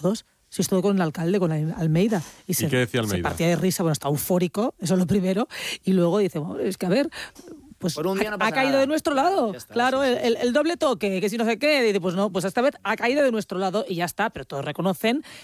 todos. Si es todo con el alcalde, con Almeida. ¿Y qué decía Almeida? Se partía de risa, bueno, está eufórico, eso es lo primero. Y luego dice, bueno, es que a ver, pues Por un día no pasa ha caído nada. de nuestro lado. Ya está, claro, sí. el doble toque, que si no sé qué. Dice, pues no, pues esta vez ha caído de nuestro lado y ya está. Pero todos reconocen